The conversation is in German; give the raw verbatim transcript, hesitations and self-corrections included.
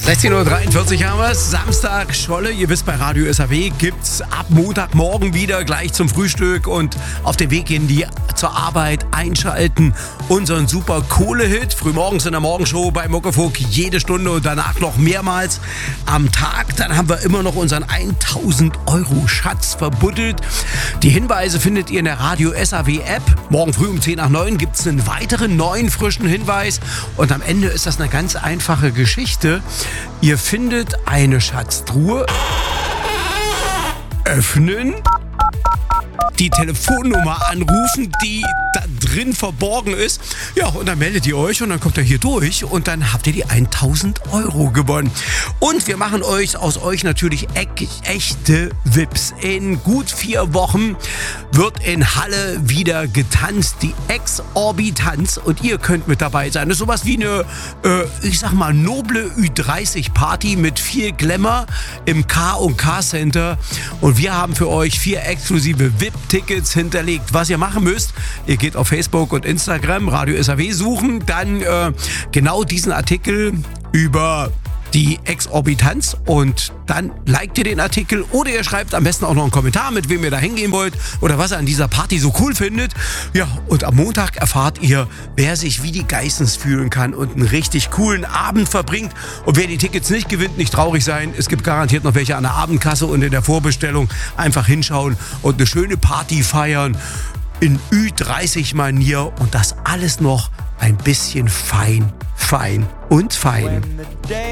sechzehn Uhr dreiundvierzig haben wir es. Samstag, Scholle. Ihr wisst, bei Radio S A W gibt's ab Montagmorgen wieder gleich zum Frühstück und auf dem Weg in die zur Arbeit einschalten. Unseren super Kohle-Hit. Frühmorgens in der Morgenshow bei Muckefuck jede Stunde und danach noch mehrmals am Tag. Dann haben wir immer noch unseren tausend Euro Schatz verbuddelt. Die Hinweise findet ihr in der Radio S A W App. Morgen früh um zehn nach neun gibt's einen weiteren neuen frischen Hinweis. Und am Ende ist das eine ganz einfache Geschichte. Ihr findet eine Schatztruhe, öffnen, die Telefonnummer anrufen, die da drin verborgen ist. Ja, und dann meldet ihr euch und dann kommt ihr hier durch und dann habt ihr die tausend Euro gewonnen. Und wir machen euch aus euch natürlich e- echte V I Ps. In gut vier Wochen wird in Halle wieder getanzt, die Exorbitanz, und ihr könnt mit dabei sein. Das ist sowas wie eine, äh, ich sag mal, noble Ü dreißig Party mit viel Glamour im K und K Center. Und wir haben für euch vier exklusive V I P-Tickets hinterlegt. Was ihr machen müsst, ihr geht auf Facebook und Instagram, Radio S A W suchen, dann äh, genau diesen Artikel über die Exorbitanz und dann liked ihr den Artikel oder ihr schreibt am besten auch noch einen Kommentar, mit wem ihr da hingehen wollt oder was ihr an dieser Party so cool findet. Ja, und am Montag erfahrt ihr, wer sich wie die Geissens fühlen kann und einen richtig coolen Abend verbringt. Und wer die Tickets nicht gewinnt, nicht traurig sein. Es gibt garantiert noch welche an der Abendkasse und in der Vorbestellung. Einfach hinschauen und eine schöne Party feiern in Ü dreißig Manier und das alles noch ein bisschen fein, fein und fein.